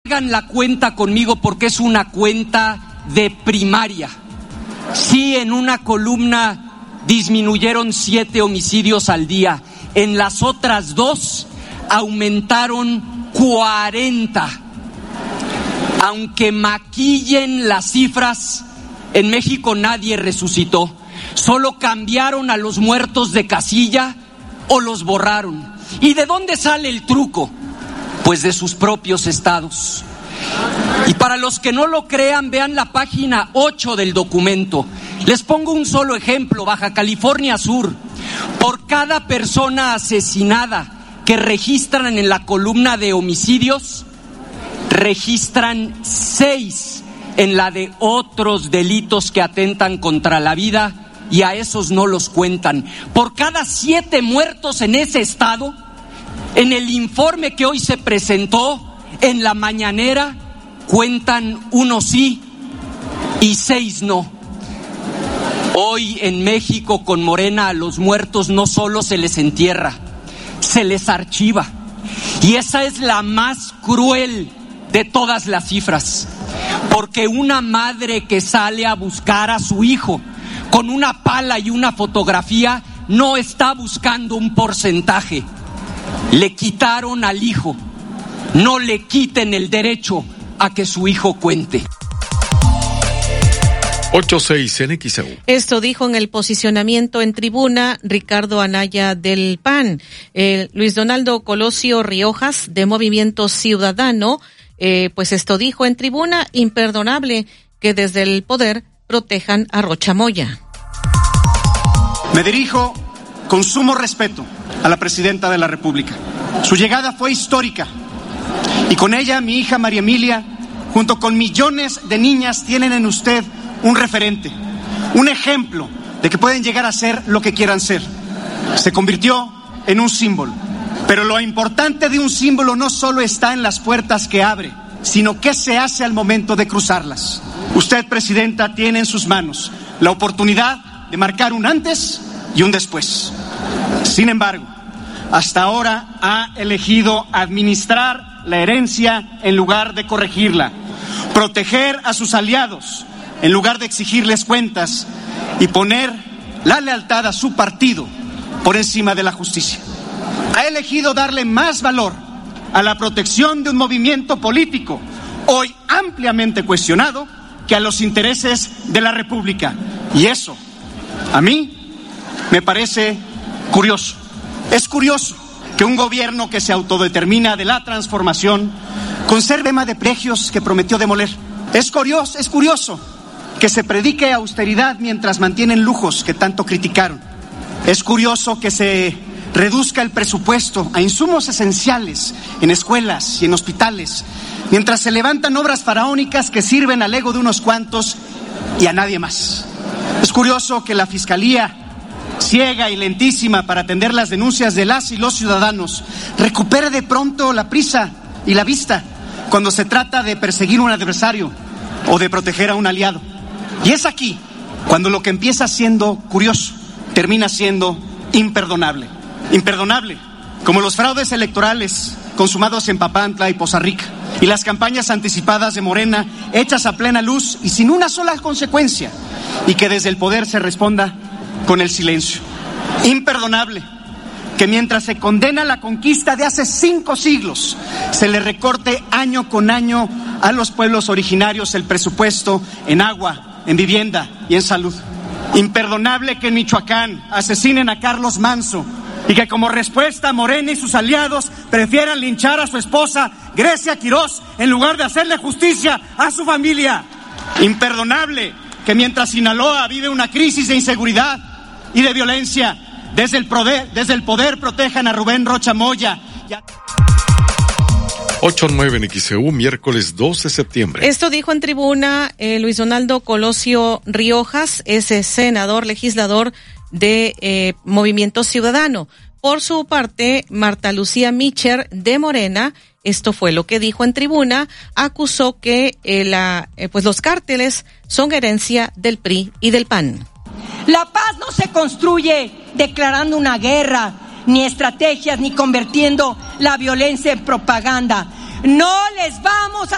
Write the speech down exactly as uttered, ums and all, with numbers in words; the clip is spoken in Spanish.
Hagan la cuenta conmigo porque es una cuenta de primaria. Sí, en una columna disminuyeron siete homicidios al día. En las otras dos aumentaron cuarenta. Aunque maquillen las cifras, en México nadie resucitó. Solo cambiaron a los muertos de casilla o los borraron. ¿Y de dónde sale el truco? Pues de sus propios estados. Y para los que no lo crean, vean la página ocho del documento. Les pongo un solo ejemplo: Baja California Sur. Por cada persona asesinada que registran en la columna de homicidios, registran seis en la de otros delitos que atentan contra la vida, y a esos no los cuentan. Por cada siete muertos en ese estado, en el informe que hoy se presentó en la mañanera, cuentan uno sí y seis no. Hoy en México, con Morena, a los muertos no solo se les entierra, se les archiva. Y esa es la más cruel de todas las cifras, porque una madre que sale a buscar a su hijo con una pala y una fotografía no está buscando un porcentaje. Le quitaron al hijo, no le quiten el derecho a que su hijo cuente. ocho seis en X E U. Esto dijo en el posicionamiento en tribuna Ricardo Anaya del P A N. Eh, Luis Donaldo Colosio Riojas, de Movimiento Ciudadano, eh, pues esto dijo en tribuna: imperdonable que desde el poder protejan a Rocha Moya. Me dirijo con sumo respeto a la presidenta de la República. Su llegada fue histórica y con ella mi hija María Emilia, junto con millones de niñas, tienen en usted un referente, un ejemplo de que pueden llegar a ser lo que quieran ser. Se convirtió en un símbolo, pero lo importante de un símbolo no solo está en las puertas que abre, sino qué se hace al momento de cruzarlas. Usted, presidenta, tiene en sus manos la oportunidad de marcar un antes y un después. Sin embargo, hasta ahora ha elegido administrar la herencia en lugar de corregirla, proteger a sus aliados en lugar de exigirles cuentas, y poner la lealtad a su partido por encima de la justicia. Ha elegido darle más valor a la protección de un movimiento político hoy ampliamente cuestionado que a los intereses de la República. Y eso, a mí, me parece curioso. Es curioso que un gobierno que se autodetermina de la transformación conserve tema de precios que prometió demoler. Es curioso, es curioso que se predique austeridad mientras mantienen lujos que tanto criticaron. Es curioso que se reduzca el presupuesto a insumos esenciales en escuelas y en hospitales, mientras se levantan obras faraónicas que sirven al ego de unos cuantos y a nadie más. Es curioso que la Fiscalía, ciega y lentísima para atender las denuncias de las y los ciudadanos, recupere de pronto la prisa y la vista cuando se trata de perseguir a un adversario o de proteger a un aliado. Y es aquí cuando lo que empieza siendo curioso termina siendo imperdonable. Imperdonable, como los fraudes electorales consumados en Papantla y Poza Rica, y las campañas anticipadas de Morena hechas a plena luz y sin una sola consecuencia, y que desde el poder se responda con el silencio. Imperdonable que mientras se condena la conquista de hace cinco siglos, se le recorte año con año a los pueblos originarios el presupuesto en agua, en vivienda y en salud. Imperdonable que en Michoacán asesinen a Carlos Manso y que como respuesta Morena y sus aliados prefieran linchar a su esposa Grecia Quirós en lugar de hacerle justicia a su familia. Imperdonable que mientras Sinaloa vive una crisis de inseguridad y de violencia, desde el poder, desde el poder protejan a Rubén Rocha Moya. Ya... ocho nueve en X E U, miércoles doce de septiembre. Esto dijo en tribuna eh, Luis Donaldo Colosio Riojas, ese senador legislador de eh, Movimiento Ciudadano. Por su parte, Marta Lucía Micher, de Morena, esto fue lo que dijo en tribuna, acusó que eh, la, eh, pues los cárteles son herencia del P R I y del P A N. La paz no se construye declarando una guerra, ni estrategias, ni convirtiendo la violencia en propaganda. No les vamos a